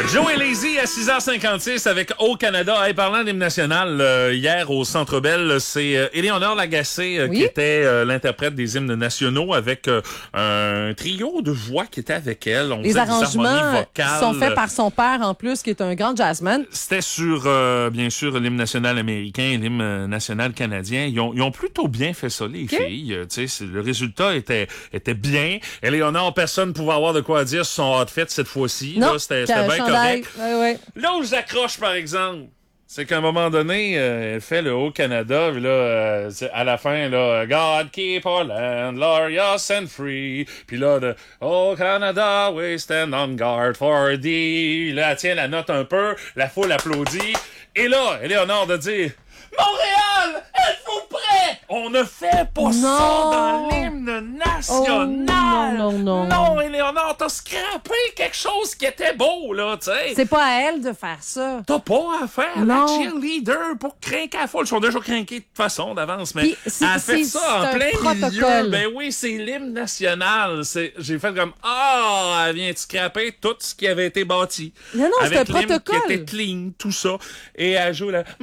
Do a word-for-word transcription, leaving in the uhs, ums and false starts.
Joey Lazy à six heures cinquante-six avec Au Canada. Hey, parlant d'hymne national, euh, hier au Centre Bell, c'est euh, Éléonore Lagacé euh, oui? qui était euh, l'interprète des hymnes nationaux avec euh, un trio de voix qui était avec elle. On Les arrangements sont faits par son père en plus, qui est un grand jazzman. C'était sur, euh, bien sûr, l'hymne national américain et l'hymne national canadien. Ils ont, ils ont plutôt bien fait ça, les okay. filles. Euh, tu sais, le résultat était, était bien. Éléonore, personne pouvait avoir de quoi dire sur son outfit cette fois-ci. Non, c'était bien correct. Ouais, ouais. Là où j'accroche, par exemple, c'est qu'à un moment donné, euh, elle fait le Haut-Canada, puis là, euh, à la fin, là, God keep our land glorious and free. Puis là, de Oh Canada, we stand on guard for thee. Là, elle tient la note un peu, la foule applaudit. Et là, Éléonore de dire Montréal, êtes-vous prêts? On ne fait pas non. ça dans l'hymne national. Oh, non, non, non. Non, Éléonore, t'as scrappé quelque chose qui était beau, là, tu sais. C'est pas à elle de faire ça. T'as pas à faire non. la cheerleader pour craquer la foule. Ils sont déjà craqués de toute façon d'avance, mais c'est, elle fait c'est, ça en plein protocole. milieu. Ben oui, c'est l'hymne national. C'est, j'ai fait comme, ah, oh, elle vient de scraper tout ce qui avait été bâti. Non, non, avec c'est un protocole. Qui était clean, tout ça. Et elle joue là.